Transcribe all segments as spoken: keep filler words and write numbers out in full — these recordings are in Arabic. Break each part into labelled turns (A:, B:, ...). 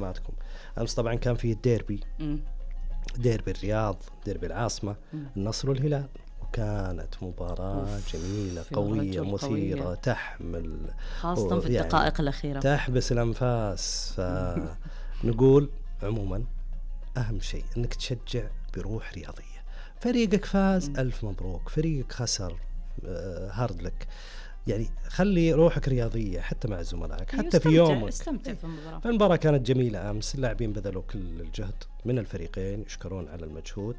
A: سمعتكم أمس طبعا كان في الديربي م. ديربي الرياض، ديربي العاصمة، م. النصر والهلال، وكانت مباراة جميلة قوية مثيرة قوية. تحمل
B: خاصة في الدقائق يعني الأخيرة
A: تحبس الأنفاس. فنقول عموما أهم شيء أنك تشجع بروح رياضية. فريقك فاز م. ألف مبروك، فريقك خسر هارد لك، يعني خلي روحك رياضية حتى مع زملائك، حتى في يومك
B: استمتع في المباراة.
A: فالمباراة كانت جميلة أمس، اللاعبين بذلوا كل الجهد من الفريقين، يشكرون على المجهود.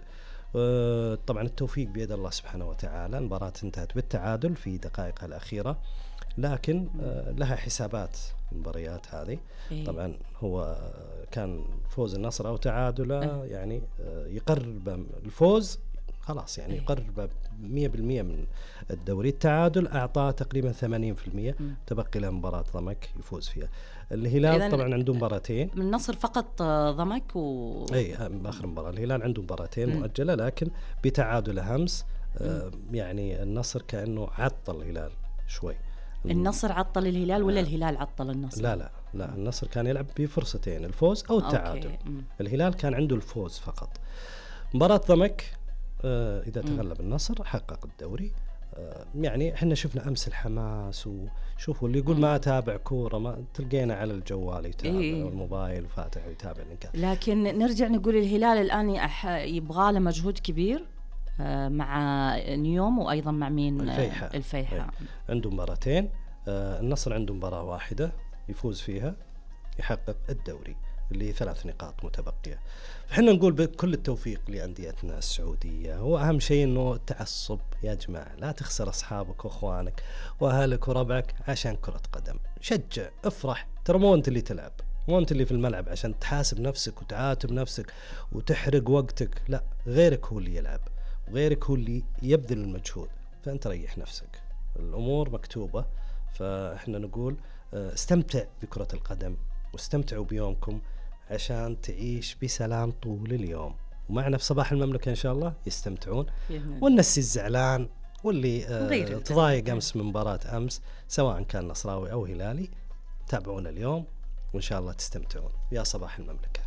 A: طبعا التوفيق بيد الله سبحانه وتعالى. المباراة انتهت بالتعادل في دقائقها الأخيرة، لكن لها حسابات المباريات هذه. طبعا هو كان فوز النصر أو تعادله يعني يقرب الفوز خلاص، يعني يقرب مية بالمية من الدوري. التعادل أعطاه تقريبا ثمانين بالمية، تبقي له مباراة ضمك يفوز فيها. الهلال طبعا عنده مباراتين،
B: من النصر فقط ضمك و...
A: أي آخر مباراة. الهلال عنده مباراتين م. مؤجلة، لكن بتعادل همس آه يعني النصر كأنه عطل الهلال شوي.
B: النصر عطل الهلال ولا آه. الهلال عطل النصر؟
A: لا لا لا النصر كان يلعب بفرصتين، الفوز أو التعادل. الهلال كان عنده الفوز فقط. مباراة ضمك آه إذا تغلب النصر حقق الدوري. آه يعني احنا شفنا أمس الحماس، وشوفوا اللي يقول ما أتابع كورة، ما تلقينا على الجوال يتابع إيه؟ والموبايل وفاتح ويتابع الانكاس.
B: لكن نرجع نقول الهلال الآن يبغى له مجهود كبير آه مع نيوم، وأيضا مع مين؟
A: الفيحاء.
B: الفيحاء
A: عنده مباراتين. آه النصر عنده مباراة واحدة يفوز فيها يحقق الدوري اللي ثلاث نقاط متبقية. فحنا نقول بكل التوفيق لأنديتنا السعودية. هو أهم شيء إنه التعصب يا جماعة، لا تخسر أصحابك وأخوانك وأهلك وربعك عشان كرة قدم. شجع، افرح، ترى مو أنت اللي تلعب، مو أنت اللي في الملعب عشان تحاسب نفسك وتعاتب نفسك وتحرق وقتك، لا، غيرك هو اللي يلعب وغيرك هو اللي يبذل المجهود، فأنت ريح نفسك. الأمور مكتوبة. فإحنا نقول استمتع بكرة القدم واستمتعوا بيومكم عشان تعيش بسلام طول اليوم. ومعنا في صباح المملكة إن شاء الله يستمتعون، والناس الزعلان واللي آه تضايق أمس من مباراة أمس سواء كان نصراوي أو هلالي، تابعونا اليوم وإن شاء الله تستمتعون. يا صباح المملكة.